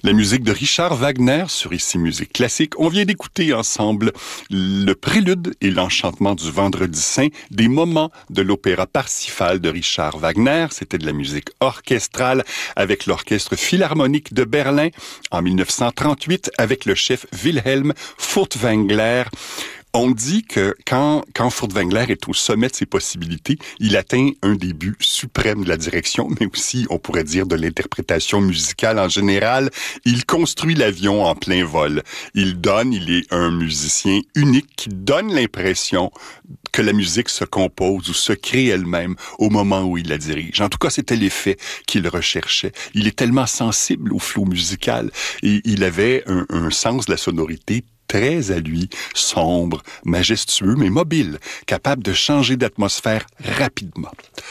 La musique de Richard Wagner sur Ici Musique Classique. On vient d'écouter ensemble le prélude et l'enchantement du Vendredi Saint, des moments de l'opéra Parsifal de Richard Wagner. C'était de la musique orchestrale avec l'Orchestre Philharmonique de Berlin en 1938 avec le chef Wilhelm Furtwängler. On dit que quand Furtwängler est au sommet de ses possibilités, il atteint un des buts suprêmes de la direction, mais aussi, on pourrait dire, de l'interprétation musicale en général. Il construit l'avion en plein vol. Il est un musicien unique qui donne l'impression que la musique se compose ou se crée elle-même au moment où il la dirige. En tout cas, c'était l'effet qu'il recherchait. Il est tellement sensible au flot musical et il avait un sens de la sonorité très à lui, sombre, majestueux, mais mobile, capable de changer d'atmosphère rapidement.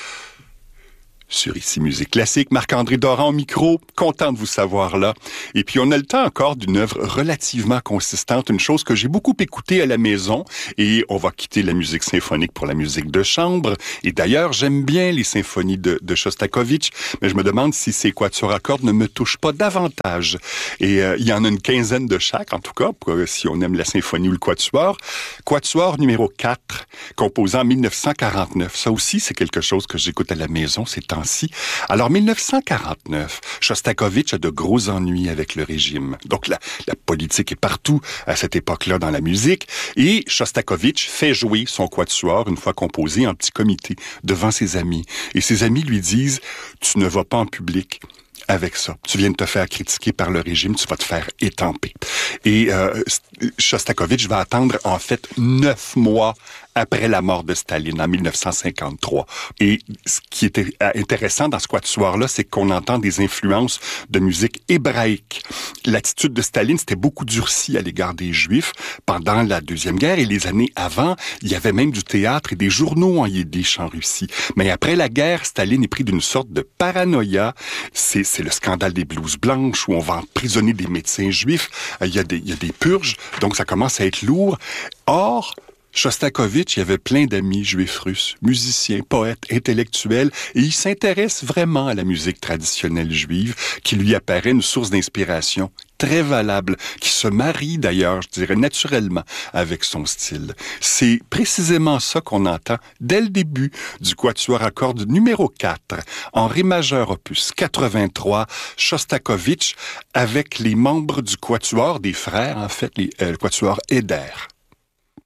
Sur Ici Musique Classique, Marc-André Doran au micro, content de vous savoir là. Et puis on a le temps encore d'une œuvre relativement consistante, une chose que j'ai beaucoup écoutée à la maison, et on va quitter la musique symphonique pour la musique de chambre. Et d'ailleurs, j'aime bien les symphonies de Shostakovich, mais je me demande si ces quatuors à cordes ne me touchent pas davantage. Et il y en a une quinzaine de chaque, en tout cas, si on aime la symphonie ou le quatuor. Quatuor numéro 4, composé en 1949. Ça aussi, c'est quelque chose que j'écoute à la maison ces temps. Alors, 1949, Shostakovich a de gros ennuis avec le régime. Donc, la politique est partout à cette époque-là dans la musique. Et Shostakovich fait jouer son quatuor, une fois composé, en petit comité, devant ses amis. Et ses amis lui disent « Tu ne vas pas en public avec ça. Tu viens de te faire critiquer par le régime, tu vas te faire étamper. » Et Shostakovich va attendre, en fait, 9 mois après la mort de Staline, en 1953. Et ce qui était intéressant dans ce quatuor-là, c'est qu'on entend des influences de musique hébraïque. L'attitude de Staline s'était beaucoup durcie à l'égard des Juifs pendant la Deuxième Guerre, et les années avant, il y avait même du théâtre et des journaux en yiddish en Russie. Mais après la guerre, Staline est pris d'une sorte de paranoïa. C'est le scandale des blouses blanches, où on va emprisonner des médecins juifs. Il y a des purges, donc ça commence à être lourd. Or, Shostakovich, il y avait plein d'amis juifs russes, musiciens, poètes, intellectuels, et il s'intéresse vraiment à la musique traditionnelle juive, qui lui apparaît une source d'inspiration très valable, qui se marie d'ailleurs, je dirais, naturellement avec son style. C'est précisément ça qu'on entend dès le début du quatuor à cordes numéro 4, en ré majeur opus 83, Shostakovich, avec les membres du quatuor des frères, en fait, le quatuor Eder.